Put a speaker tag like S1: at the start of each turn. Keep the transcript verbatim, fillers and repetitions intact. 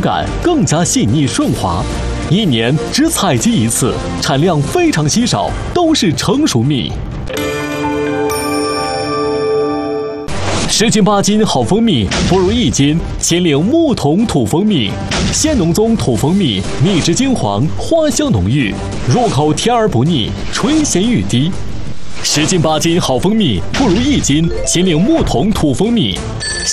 S1: 感更加细腻顺滑。一年只采集一次，产量非常稀少，都是成熟蜜。十斤八斤好蜂蜜不如一斤秦岭木桶土蜂蜜。鲜浓宗土蜂蜜，蜜质金黄，花香浓郁，入口甜而不腻，醇咸欲滴。十斤八斤好蜂蜜不如一斤秦岭木桶土蜂蜜。